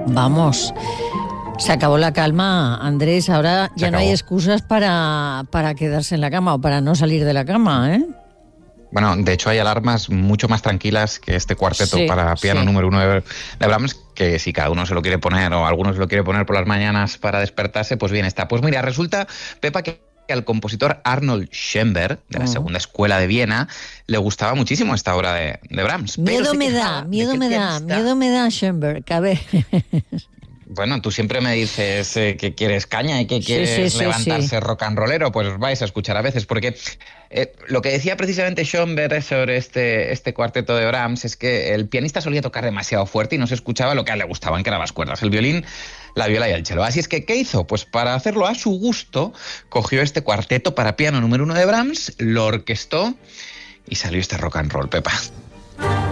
Vamos, se acabó la calma, Andrés. Ahora ya no hay excusas para quedarse en la cama o para no salir de la cama, ¿eh? Bueno, de hecho hay alarmas mucho más tranquilas que este cuarteto para piano número 1 de Brahms, que si cada uno se lo quiere poner o alguno se lo quiere poner por las mañanas para despertarse, pues bien está. Pues mira, resulta, Pepa, que al compositor Arnold Schoenberg, de la segunda escuela de Viena, le gustaba muchísimo esta obra de Brahms. Miedo me da Schoenberg, a ver. Bueno, tú siempre me dices que quieres caña y que quieres levantarse rock and rollero, pues vais a escuchar a veces, porque lo que decía precisamente Schoenberg sobre este cuarteto de Brahms es que el pianista solía tocar demasiado fuerte y no se escuchaba lo que a él le gustaban, que eran las cuerdas, el violín, la viola y el cello. Así es que, ¿qué hizo? Pues para hacerlo a su gusto, cogió este cuarteto para piano número 1 de Brahms, lo orquestó y salió este rock and roll, Pepa.